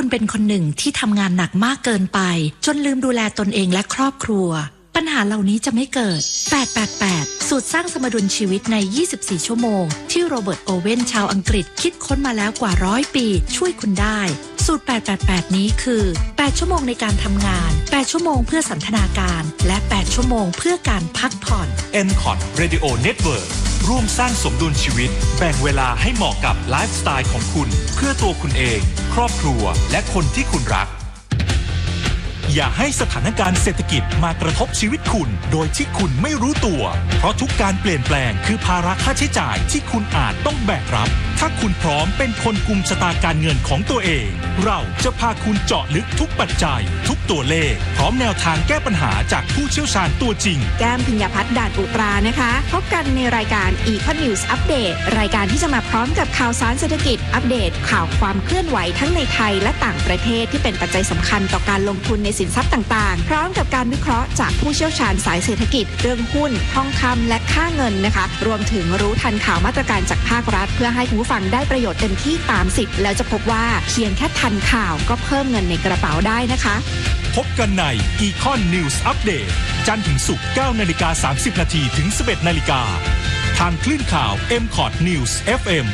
คุณเป็นคนหนึ่งที่ทำงานหนักมากเกินไปจนลืมดูแลตนเองและครอบครัวปัญหาเหล่านี้จะไม่เกิด888สูตรสร้างสมดุลชีวิตใน24ชั่วโมงที่โรเบิร์ตโอเว่นชาวอังกฤษคิดค้นมาแล้วกว่า100ปีช่วยคุณได้สูตร888นี้คือ8ชั่วโมงในการทำงาน8ชั่วโมงเพื่อสันทนาการและ8ชั่วโมงเพื่อการพักผ่อน MCOT Radio Network ร่วมสร้างสมดุลชีวิตแบ่งเวลาให้เหมาะกับไลฟ์สไตล์ของคุณเพื่อตัวคุณเองครอบครัวและคนที่คุณรักอย่าให้สถานการณ์เศรษฐกิจมากระทบชีวิตคุณโดยที่คุณไม่รู้ตัวเพราะทุกการเปลี่ยนแปลงคือภาระค่าใช้จ่ายที่คุณอาจต้องแบกรับถ้าคุณพร้อมเป็นคนกุมชะตาการเงินของตัวเองเราจะพาคุณเจาะลึกทุกปัจจัยทุกตัวเลขพร้อมแนวทางแก้ปัญหาจากผู้เชี่ยวชาญตัวจริงแก้มพิญญาพัฒน์ด่านอุตรานะคะพบกันในรายการ Econ News Update รายการที่จะมาพร้อมกับข่าวสารเศรษฐกิจอัปเดตข่าวความเคลื่อนไหวทั้งในไทยและต่างประเทศที่เป็นปัจจัยสำคัญต่อการลงทุนในสินทรัพย์ต่างๆพร้อมกับการวิเคราะห์จากผู้เชี่ยวชาญสายเศรษฐกิจเรื่องหุ้นทองคำและค่าเงินนะคะรวมถึงรู้ทันข่าวมาตรการจากภาครัฐเพื่อให้คุณผู้ฟังได้ประโยชน์เต็มที่ตามสิทธิ์แล้วจะพบว่าเพียงแค่ทันข่าวก็เพิ่มเงินในกระเป๋าได้นะคะพบกันใน Econ News Update จันทร์ถึงศุกร์ 9:30 นถึง 11:00 นทางคลื่นข่าว MCOT News FM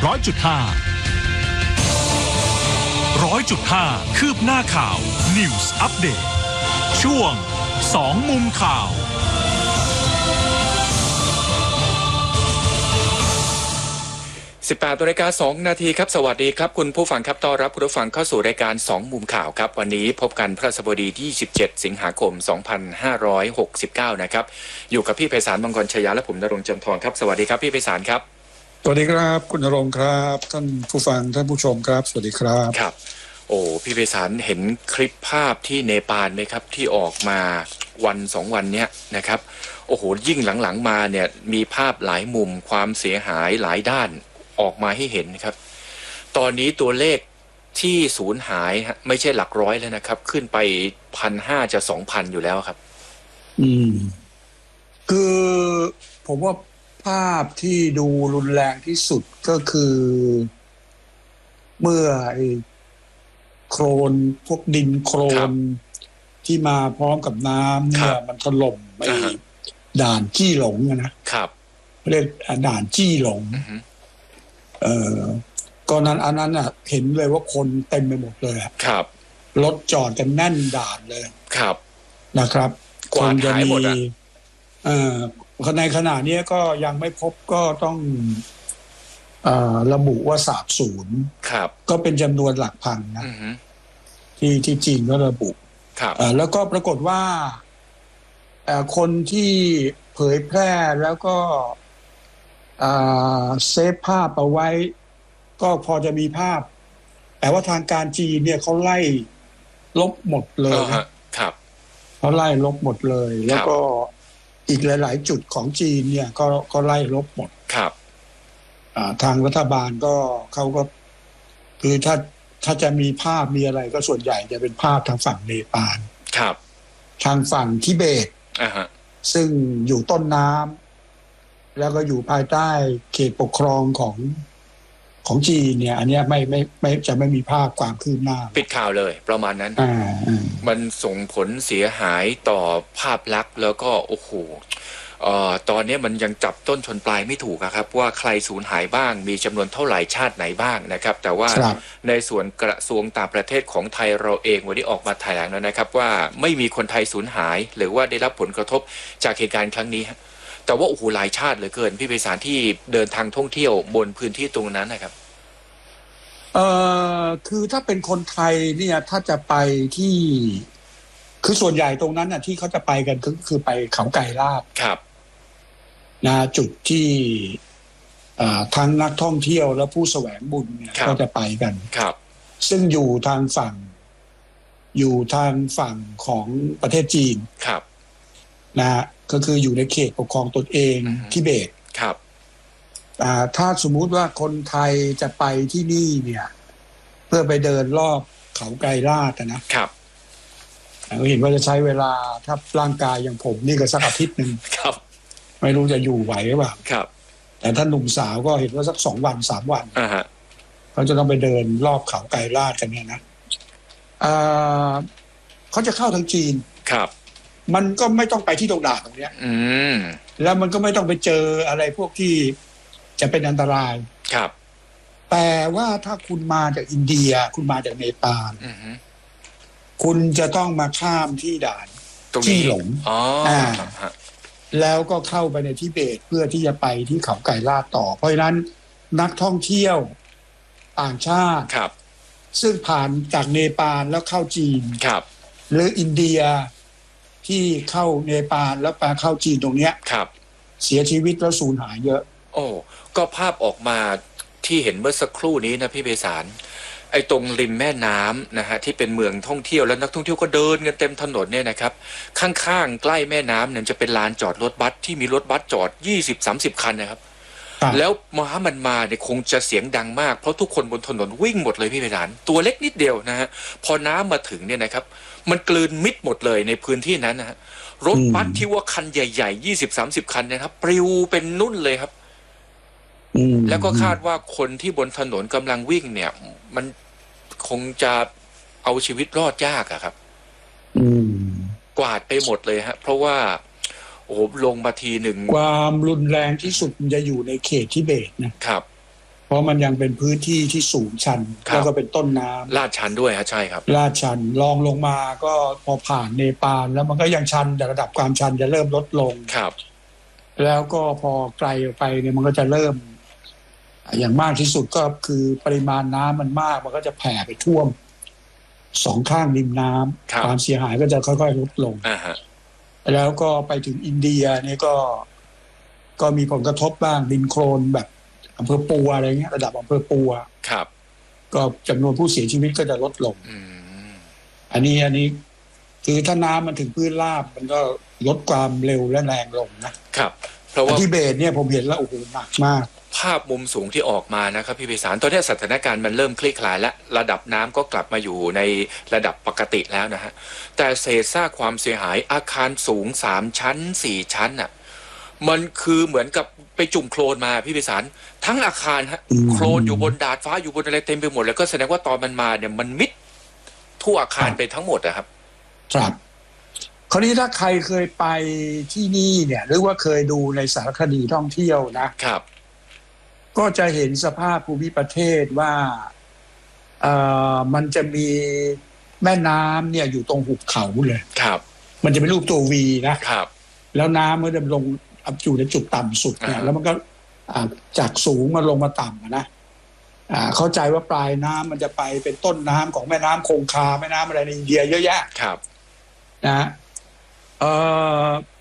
100.5 คืบหน้าข่าว News Update ช่วง2มุมข่าว 18:02 นครับสวัสดีครับคุณผู้ฟังครับต้อนรับคุณผู้ฟังเข้าสู่รายการ2มุมข่าวครับวันนี้พบกันพฤหัสบดีที่17สิงหาคม2569นะครับอยู่กับพี่ไพศาลมังกรชยาและผมณรงค์จำทรครับสวัสดีครับพี่ไพศาลครับสวัสดีครับคุณณรงค์ครับท่านผู้ฟังท่านผู้ชมครับสวัสดีครับครับโอ้พี่ไพศาลเห็นคลิปภาพที่เนปาลไหมครับที่ออกมาวัน2วันเนี้ยนะครับโอ้โหยิ่งหลังๆมาเนี่ยมีภาพหลายมุมความเสียหายหลายด้านออกมาให้เห็นครับตอนนี้ตัวเลขที่สูญหายไม่ใช่หลักร้อยแล้วนะครับขึ้นไป 1,500 จะ 2,000 อยู่แล้วครับคือผมว่าภาพที่ดูรุนแรงที่สุดก็คือเมื่อโคลนพวกดินโคลนที่มาพร้อมกับน้ำเนี่ยมันถล่มไปด่านจี้หลงนะครับเรียกด่านจี้หลงก่อนนั้นอันนั้นอ่ะเห็นเลยว่าคนเต็มไปหมดเลยครับรถจอดกันแน่นด่านเลยครับนะครับกวาดหายหมดในขณะนี้ก็ยังไม่พบก็ต้องระบุว่าสาบสูญก็เป็นจำนวนหลักพันนะที่จีนก็ระบุแล้วก็ปรากฏว่าคนที่เผยแพร่แล้วก็เซฟภาพเอาไว้ก็พอจะมีภาพแต่ว่าทางการจีนเนี่ยเขาไล่ลบหมดเลยครับเขาไล่ลบหมดเลยแล้วก็อีกหลายๆจุดของจีนเนี่ยก็ไล่ลบหมดครับทางรัฐบาลก็เขาก็คือถ้าจะมีภาพมีอะไรก็ส่วนใหญ่จะเป็นภาพทางฝั่งเนปาลครับทางฝั่งทิเบตซึ่งอยู่ต้นน้ำแล้วก็อยู่ภายใต้เขตปกครองของจีนเนี่ยอันนี้ไม่จะไม่มีภาพความคืบหน้าปิดข่าวเลยประมาณนั้นมันส่งผลเสียหายต่อภาพลักษณ์แล้วก็โอ้โหตอนนี้มันยังจับต้นชนปลายไม่ถูกครับว่าใครสูญหายบ้างมีจำนวนเท่าไหร่ชาติไหนบ้างนะครับแต่ว่าในส่วนกระทรวงต่างประเทศของไทยเราเองวันนี้ออกมาแถลงแล้วนะครับว่าไม่มีคนไทยสูญหายหรือว่าได้รับผลกระทบจากเหตุการณ์ครั้งนี้แต่ว่าโอ้โหหลายชาติเหลือเกินพี่ไพศาลที่เดินทางท่องเที่ยวบนพื้นที่ตรงนั้นนะครับคือถ้าเป็นคนไทยเนี่ยถ้าจะไปที่คือส่วนใหญ่ตรงนั้นน่ะที่เขาจะไปกันก็คือไปเขาไก่ลาดครับนะจุดที่ทั้งนักท่องเที่ยวและผู้แสวงบุญเนี่ยก็จะไปกันครับซึ่งอยู่ทางฝั่งของประเทศจีนครับนะก็คืออยู่ในเขตปกครองตนเองทิเบตครับถ้าสมมุติว่าคนไทยจะไปที่นี่เนี่ยเพื่อไปเดินรอบเขาไกรลาดนะครับเห็นว่าจะใช้เวลาถ้าร่างกายอย่างผมนี่ก็สักอาทิตย์นึงครับไม่รู้จะอยู่ไหวหรือเปล่าครับแต่ถ้าหนุ่มสาวก็เห็นว่าสัก2 วัน 3 วันเขาจะต้องไปเดินรอบเขาไกรลาดกันเนี่ยนะเขาจะเข้าทางจีนครับมันก็ไม่ต้องไปที่ตรงด่านตรงเนี้ยแล้วมันก็ไม่ต้องไปเจออะไรพวกที่จะเป็นอันตรายครับแต่ว่าถ้าคุณมาจากอินเดียคุณมาจากเนปาลคุณจะต้องมาข้ามที่ด่านที่หลงแล้วก็เข้าไปในทิเบตเพื่อที่จะไปที่เขาไก่ลาดต่อเพราะฉะนั้นนักท่องเที่ยวต่างชาติซึ่งผ่านจากเนปาลแล้วเข้าจีนหรืออินเดียที่เข้าเนปาลแล้วไปเข้าจีนตรงเนี้ยเสียชีวิตแล้วสูญหายเยอะโอ้ก็ภาพออกมาที่เห็นเมื่อสักครู่นี้นะพี่ไพศาลไอ้ตรงริมแม่น้ำนะฮะที่เป็นเมืองท่องเที่ยวแล้วนักท่องเที่ยวก็เดินกันเต็มถนนเนี่ยนะครับข้างๆใกล้แม่น้ำเนี่ยจะเป็นลานจอดรถบัสที่มีรถบัสจอด 20-30 คันนะครับแล้วมันมาเนี่ยคงจะเสียงดังมากเพราะทุกคนบนถนนวิ่งหมดเลยพี่ไพศาลตัวเล็กนิดเดียวนะฮะพอน้ำมาถึงเนี่ยนะครับมันกลืนมิดหมดเลยในพื้นที่นั้นนะฮะรถบัสที่ว่าคันใหญ่ๆ20-30 คันนะครับปลิวเป็นนุ่นเลยครับแล้วก็คาดว่าคนที่บนถนนกำลังวิ่งเนี่ยมันคงจะเอาชีวิตรอดยากอะครับกวาดไปหมดเลยฮะเพราะว่าโอ้โหลงมาทีหนึ่งความรุนแรงที่สุดมันจะอยู่ในเขตทิเบตนะครับเพราะมันยังเป็นพื้นที่ที่สูงชันแล้วก็เป็นต้นน้ำลาดชันด้วยฮะใช่ครับลาดชันลองลงมาก็พอผ่านเนปาลแล้วมันก็ยังชันแต่ระดับความชันจะเริ่มลดลงครับแล้วก็พอไกลออกไปเนี่ยมันก็จะเริ่มอย่างมากที่สุดก็คือปริมาณน้ำมันมากมันก็จะแผ่ไปท่วมสองข้างริมน้ำความเสียหายก็จะค่อยๆลดลงแล้วก็ไปถึงอินเดียเนี่ยก็มีผลกระทบบ้างดินโคลนแบบอำเภอปัวอะไรเงี้ยระดับอำเภอปัวครับก็จำนวนผู้เสียชีวิตก็จะลดลงอันนี้คือถ้าน้ำมันถึงพื้นราบมันก็ลดความเร็วและแรงลงนะครับเพราะว่าทิเบตเนี่ยผมเห็นแล้วโอ้โหหนักมากภาพมุมสูงที่ออกมานะครับพี่ไพศาลตอนนี้สถานการณ์มันเริ่มคลี่คลายและระดับน้ำก็กลับมาอยู่ในระดับปกติแล้วนะฮะแต่เศษซากความเสียหายอาคารสูง3 ชั้น4 ชั้นน่ะมันคือเหมือนกับไปจุ่มโคลนมาพี่ไพศาลทั้งอาคารฮะโคลนอยู่บนดาดฟ้าอยู่บนอะไรเต็มไปหมดแล้วก็แสดงว่าตอนมันมาเนี่ยมันมิดทั่วอาคารไปทั้งหมดนะครับครับคราวนี้ถ้าใครเคยไปที่นี่เนี่ยหรือว่าเคยดูในสารคดีท่องเที่ยวนะครับก็จะเห็นสภาพภูมิประเทศว่ามันจะมีแม่น้ำเนี่ยอยู่ตรงหุบเขาเลยครับมันจะเป็นรูปตัววีนะครับแล้วน้ำมันจะลงอยู่ในจุดต่ำสุดเนี่ยแล้วมันก็จากสูงมาลงมาต่ำนะเข้าใจว่าปลายน้ำมันจะไปเป็นต้นน้ำของแม่น้ำคงคาแม่น้ำอะไรในอินเดียเยอะแยะครับนะ